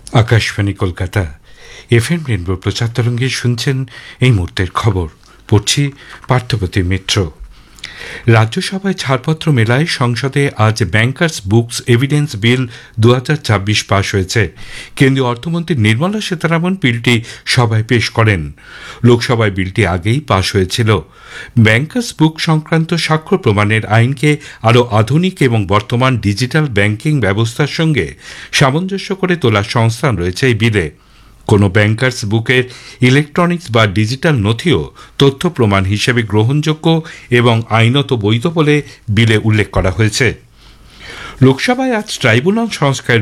Akashvani Kolkata FM rainbow প্রচার তরঙ্গে শুনছেন এই মুহূর্তের খবর। পড়ছি পার্থপ্রতিম মিত্র। রাজ্যসভায় ছাড়পত্র মেলায় সংসদে আজ ব্যাংকার্স বুকস এভিডেন্স বিল 2024 পাশ হয়েছে। কেন্দ্রীয় অর্থমন্ত্রী নির্মলা সীতারামন বিলটি সভায় পেশ করেন। লোকসভায় বিলটি আগেই পাশ হয়েছিল। ব্যাংকার্স বুক সংক্রান্ত স্বাক্ষর প্রমাণের আইনকে আরও আধুনিক এবং বর্তমান ডিজিটাল ব্যাংকিং ব্যবস্থার সঙ্গে সামঞ্জস্য করে তোলার সংস্থান রয়েছে এই বিলে। কোনো ব্যাংকার্স বুকের ইলেকট্রনিক্স বা ডিজিটাল নথিও তথ্য প্রমাণ হিসেবে গ্রহণযোগ্য এবং আইনত বৈধ বলে বিলে উল্লেখ করা হয়েছে। লোকসভায় আজ ট্রাইব্যুনাল সংস্কার